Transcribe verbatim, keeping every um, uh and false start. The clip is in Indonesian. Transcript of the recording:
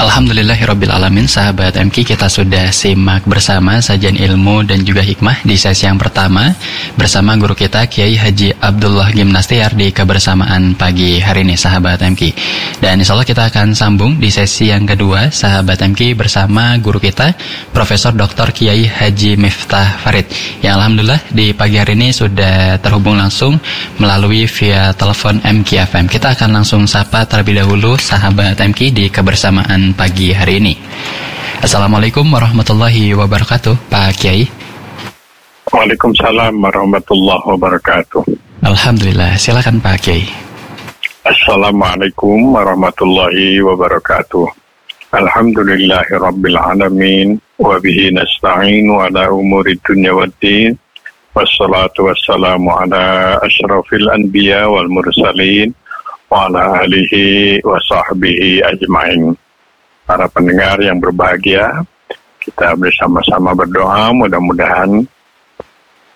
Alhamdulillahirrabbilalamin, sahabat M K, kita sudah simak bersama sajian ilmu dan juga hikmah di sesi yang pertama bersama guru kita Kiai Haji Abdullah Gimnastiar di kebersamaan pagi hari ini, sahabat M K. Dan insya Allah kita akan sambung di sesi yang kedua, sahabat M K, bersama guru kita Profesor Doktor Kiai Haji Miftah Farid, yang alhamdulillah di pagi hari ini sudah terhubung langsung melalui via telepon M K F M. Kita akan langsung sapa terlebih dahulu sahabat M K di kebersamaan pagi hari ini. Assalamualaikum warahmatullahi wabarakatuh, Pak Kiai. Waalaikumsalam warahmatullahi wabarakatuh. Alhamdulillah, silakan Pak Kiai. Assalamualaikum warahmatullahi wabarakatuh. Alhamdulillahi rabbil alamin, wa bihi nasta'inu ala umuri dunya waddin, wassalatu wassalamu ala asyrafil anbiya wal mursalin, wa ala alihi wa sahbihi ajma'in. Para pendengar yang berbahagia, kita bersama-sama berdoa mudah-mudahan